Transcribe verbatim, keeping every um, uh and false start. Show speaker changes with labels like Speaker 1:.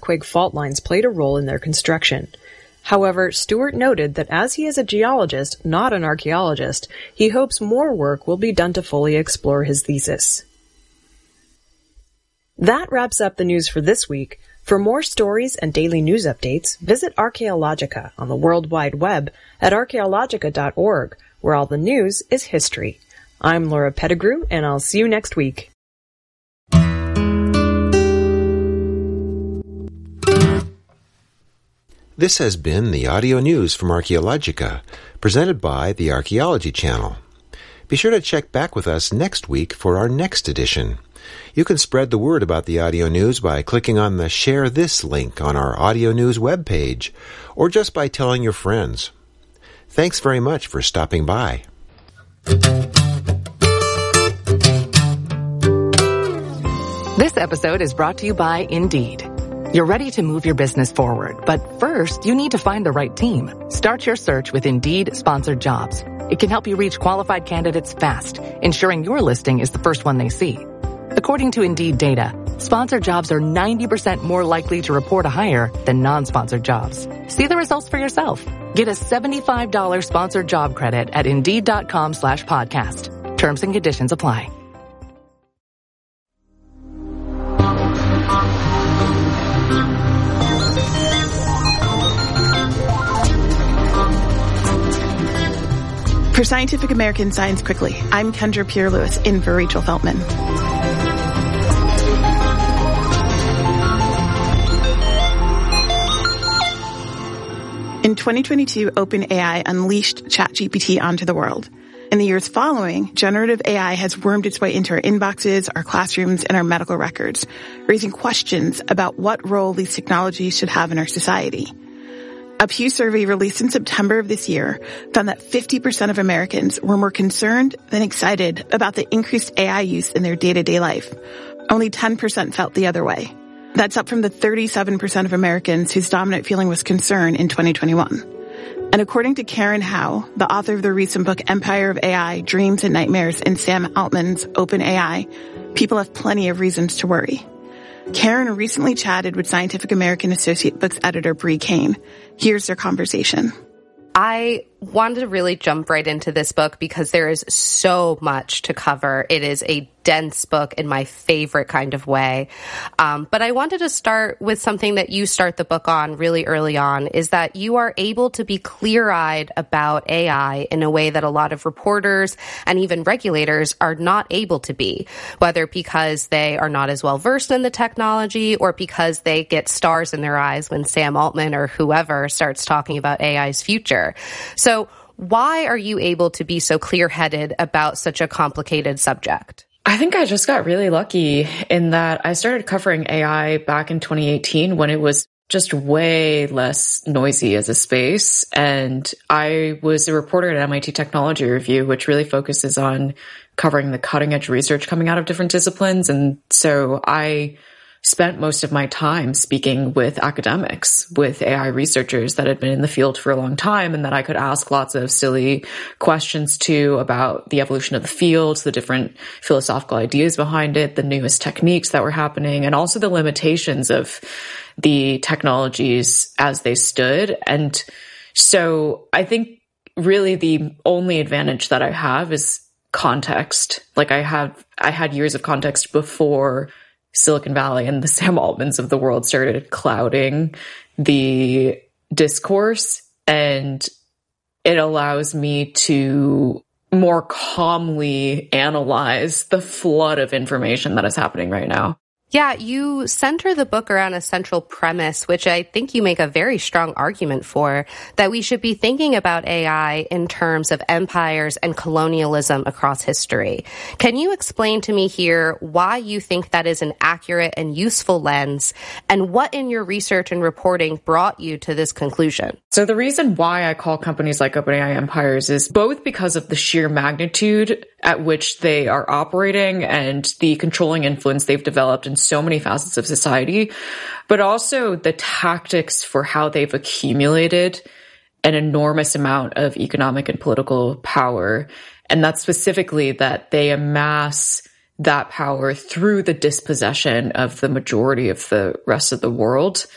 Speaker 1: Quig fault lines played a role in their construction. However, Stewart noted that as he is a geologist, not an archaeologist, he hopes more work will be done to fully explore his thesis. That wraps up the news for this week. For more stories and daily news updates, visit Archaeologica on the World Wide Web at archaeologica dot org, where all the news is history. I'm Laura Pettigrew, and I'll see you next week.
Speaker 2: This has been the audio news from Archaeologica, presented by the Archaeology Channel. Be sure to check back with us next week for our next edition. You can spread the word about the audio news by clicking on the Share This link on our audio news webpage, or just by telling your friends. Thanks very much for stopping by.
Speaker 3: This episode is brought to you by Indeed. You're ready to move your business forward, but first you need to find the right team. Start your search with Indeed Sponsored Jobs. It can help you reach qualified candidates fast, ensuring your listing is the first one they see. According to Indeed data, sponsored jobs are ninety percent more likely to report a hire than non-sponsored jobs. See the results for yourself. Get a seventy-five dollars sponsored job credit at Indeed.com slash podcast. Terms and conditions apply.
Speaker 4: For Scientific American Science Quickly, I'm Kendra Pierre-Lewis, in for Rachel Feltman. In twenty twenty-two, OpenAI unleashed ChatGPT onto the world. In the years following, generative A I has wormed its way into our inboxes, our classrooms, and our medical records, raising questions about what role these technologies should have in our society. A Pew survey released in September of this year found that fifty percent of Americans were more concerned than excited about the increased A I use in their day-to-day life. Only ten percent felt the other way. That's up from the thirty-seven percent of Americans whose dominant feeling was concern in twenty twenty-one. And according to Karen Howe, the author of the recent book Empire of A I, Dreams and Nightmares, and Sam Altman's OpenAI, people have plenty of reasons to worry. Karen recently chatted with Scientific American Associate Books editor Bree Kane. Here's their conversation.
Speaker 5: I wanted to really jump right into this book because there is so much to cover. It is a dense book in my favorite kind of way. Um, but I wanted to start with something that you start the book on really early on, is that you are able to be clear-eyed about A I in a way that a lot of reporters and even regulators are not able to be, whether because they are not as well versed in the technology or because they get stars in their eyes when Sam Altman or whoever starts talking about A I's future. So why are you able to be so clear-headed about such a complicated subject?
Speaker 6: I think I just got really lucky in that I started covering A I back in twenty eighteen when it was just way less noisy as a space. And I was a reporter at M I T Technology Review, which really focuses on covering the cutting edge research coming out of different disciplines. And so I spent most of my time speaking with academics, with A I researchers that had been in the field for a long time and that I could ask lots of silly questions to about the evolution of the field, the different philosophical ideas behind it, the newest techniques that were happening, and also the limitations of the technologies as they stood. And so I think really the only advantage that I have is context. Like I have, I had years of context before Silicon Valley and the Sam Altmans of the world started clouding the discourse, and it allows me to more calmly analyze the flood of information that is happening right now.
Speaker 5: Yeah, you center the book around a central premise, which I think you make a very strong argument for, that we should be thinking about A I in terms of empires and colonialism across history. Can you explain to me here why you think that is an accurate and useful lens, and what in your research and reporting brought you to this conclusion?
Speaker 6: So the reason why I call companies like OpenAI empires is both because of the sheer magnitude at which they are operating and the controlling influence they've developed in so many facets of society, but also the tactics for how they've accumulated an enormous amount of economic and political power. And that's specifically that they amass that power through the dispossession of the majority of the rest of the world.